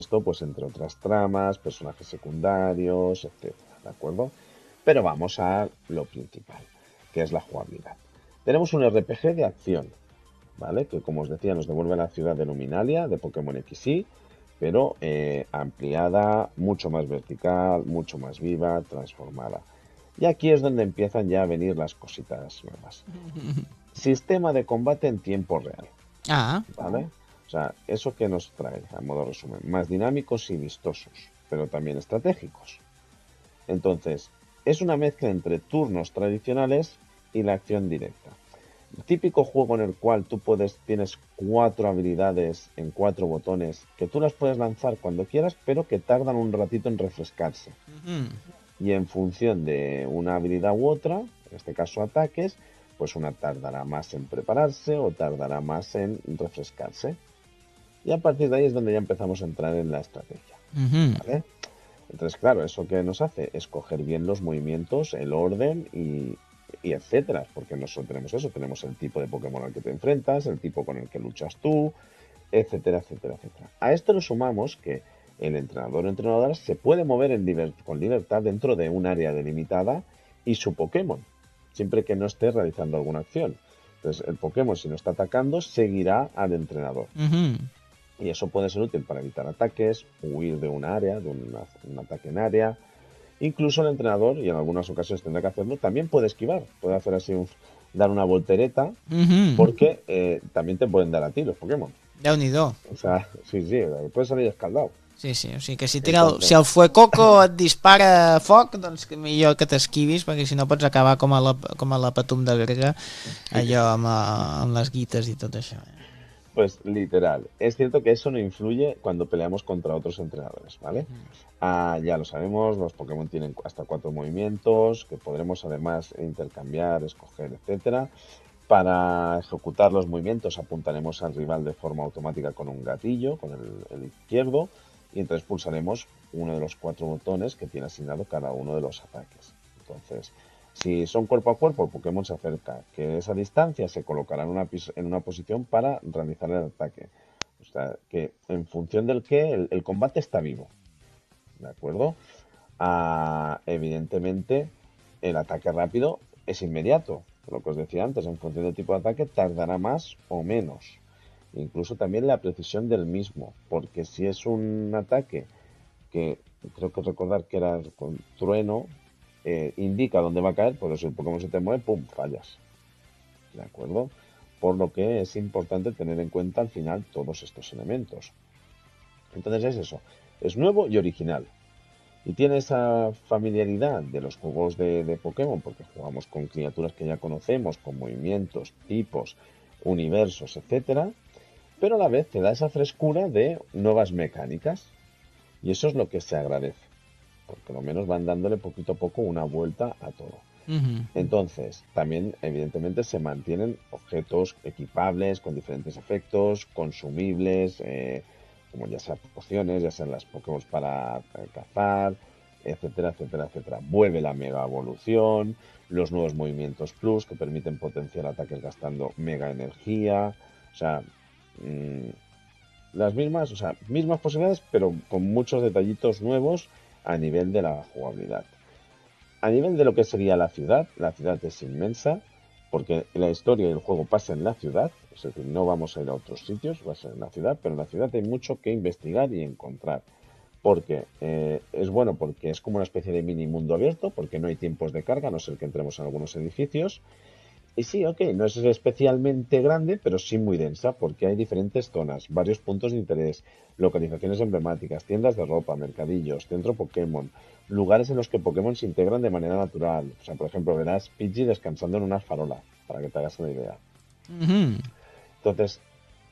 esto, pues entre otras tramas, personajes secundarios, etcétera, ¿de acuerdo? Pero vamos a lo principal, que es la jugabilidad. Tenemos un RPG de acción, ¿vale? Que como os decía nos devuelve a la ciudad de Luminalia, de Pokémon XY, pero ampliada, mucho más vertical, mucho más viva, transformada. Y aquí es donde empiezan ya a venir las cositas nuevas. Sistema de combate en tiempo real, Ah, ¿vale? O sea, eso que nos trae, a modo resumen, más dinámicos y vistosos, pero también estratégicos. Entonces, es una mezcla entre turnos tradicionales y la acción directa. Típico juego en el cual tienes cuatro habilidades en cuatro botones que tú las puedes lanzar cuando quieras, pero que tardan un ratito en refrescarse. ujú. Y en función de una habilidad u otra, en este caso ataques, pues una tardará más en prepararse o tardará más en refrescarse. Y a partir de ahí es donde ya empezamos a entrar en la estrategia. Ujú. ¿Vale? Entonces, claro, ¿eso qué nos hace? Escoger bien los movimientos, el orden y etcétera. Porque no solo tenemos eso, tenemos el tipo de Pokémon al que te enfrentas, el tipo con el que luchas tú, etcétera, etcétera, etcétera. A esto le sumamos que el entrenador o entrenadora se puede mover con libertad dentro de un área delimitada y su Pokémon, siempre que no esté realizando alguna acción. Entonces, el Pokémon, si no está atacando, seguirá al entrenador. Ujú. Y eso puede ser útil para evitar ataques, huir de un área, un ataque en área. Incluso el entrenador, y en algunas ocasiones tendrá que hacerlo, también puede esquivar, puede hacer así, dar una voltereta, Ujú. porque también te pueden dar a ti los Pokémon. Déu-n'hi-do. O sea, sí, sí, puede salir escaldado. Sí, sí, o sigui que si Entonces, el fuecoco et dispara foc, doncs que millor que t'esquivis, perquè si no pots acabar com a la Patum de Berga, allò amb les guites i tot això. pues literal. Es cierto que eso no influye cuando peleamos contra otros entrenadores, ¿vale? Ya lo sabemos, los Pokémon tienen hasta cuatro movimientos que podremos además intercambiar, escoger, etcétera. Para ejecutar los movimientos apuntaremos al rival de forma automática con un gatillo, con el izquierdo, y entonces pulsaremos uno de los cuatro botones que tiene asignado cada uno de los ataques. Entonces, si son cuerpo a cuerpo, el Pokémon se acerca, que esa distancia se colocará en una posición para realizar el ataque. O sea, que en función del que el combate está vivo, ¿de acuerdo? Evidentemente, el ataque rápido es inmediato. Lo que os decía antes, en función del tipo de ataque, tardará más o menos. Incluso también la precisión del mismo, porque si es un ataque que creo que recordar que era con trueno, indica dónde va a caer, por eso el Pokémon se te mueve, ¡pum!, fallas. ¿De acuerdo? Por lo que es importante tener en cuenta al final todos estos elementos. Entonces es eso, es nuevo y original. Y tiene esa familiaridad de los juegos de Pokémon, porque jugamos con criaturas que ya conocemos, con movimientos, tipos, universos, etcétera, pero a la vez te da esa frescura de nuevas mecánicas. Y eso es lo que se agradece, porque lo menos van dándole poquito a poco una vuelta a todo. Mhm. Entonces, también evidentemente se mantienen objetos equipables con diferentes efectos, consumibles, como ya sean pociones, ya sean las Pokémon para cazar, etcétera, etcétera, etcétera. Vuelve la mega evolución, los nuevos movimientos plus que permiten potenciar ataques gastando mega energía, o sea, mmm, las mismas, o sea, mismas posibilidades, pero con muchos detallitos nuevos a nivel de la jugabilidad. A nivel de lo que sería la ciudad es inmensa, porque la historia y el juego pasa en la ciudad, es decir, no vamos a ir a otros sitios, va a ser en la ciudad, pero en la ciudad hay mucho que investigar y encontrar. Porque es bueno porque es como una especie de mini mundo abierto, porque no hay tiempos de carga, a no ser que entremos en algunos edificios, y sí, ok, no es especialmente grande, pero sí muy densa, porque hay diferentes zonas, varios puntos de interés, localizaciones emblemáticas, tiendas de ropa, mercadillos, centro Pokémon, lugares en los que Pokémon se integran de manera natural. O sea, por ejemplo, verás Pidgey descansando en una farola, para que te hagas una idea. Mhm. Entonces,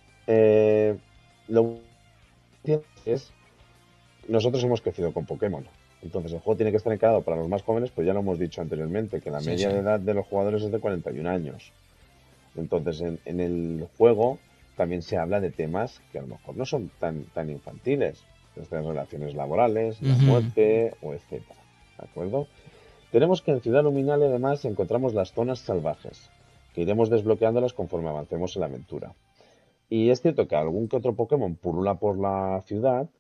eh, lo que es, nosotros hemos crecido con Pokémon. Entonces, el juego tiene que estar encarado para los más jóvenes, pues ya lo hemos dicho anteriormente, que la Sí, media sí. de edad de los jugadores es de 41 años. Entonces, en el juego también se habla de temas que a lo mejor no son tan infantiles, desde relaciones laborales, la Mhm. muerte o etcétera. ¿De acuerdo? Tenemos que en Ciudad Luminal además encontramos las zonas salvajes, que iremos desbloqueándolas conforme avancemos en la aventura. Y es cierto que algún que otro Pokémon pulula por la ciudad,